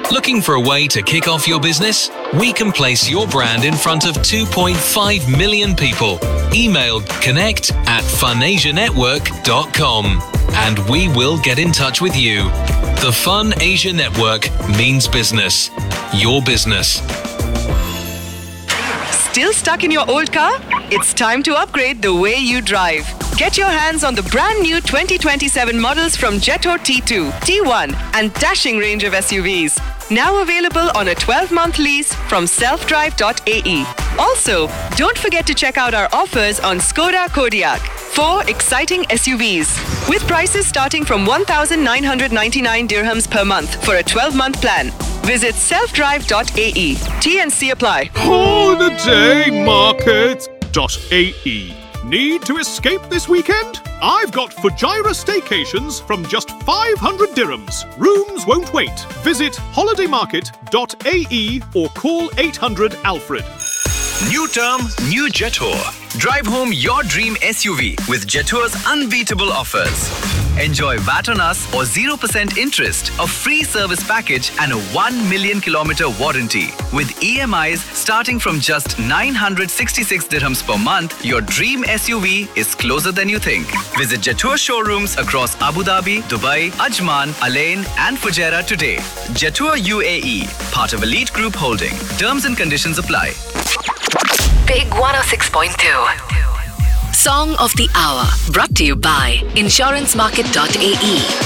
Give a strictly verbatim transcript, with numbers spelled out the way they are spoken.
Looking for a way to kick off your business? We can place your brand in front of two point five million people. Email connect at funasianetwork dot com and we will get in touch with you. The Fun Asia Network means business. Your business. Still stuck in your old car? It's time to upgrade the way you drive. Get your hands on the brand new twenty twenty-seven models from Jetour T two, T one and dashing range of S U Vs. Now available on a twelve-month lease from self drive dot a e. Also, don't forget to check out our offers on Skoda Kodiaq. Four exciting S U Vs with prices starting from one thousand nine hundred ninety-nine dirhams per month for a twelve-month plan. Visit self drive dot a e. T and C apply. holiday market dot a e. Need to escape this weekend? I've got Fujairah staycations from just five hundred dirhams. Rooms won't wait. Visit holiday market dot a e or call eight hundred Alfred. New term, new Jetour. Drive home your dream S U V with Jetour's unbeatable offers. Enjoy V A T on us or zero percent interest, a free service package and a one million kilometer warranty. With E M Is starting from just nine hundred sixty-six dirhams per month, your dream S U V is closer than you think. Visit Jetour showrooms across Abu Dhabi, Dubai, Ajman, Alain and Fujairah today. Jetour U A E, part of Elite Group Holding. Terms and conditions apply. Big one oh six point two. Song of the Hour, brought to you by insurance market dot a e.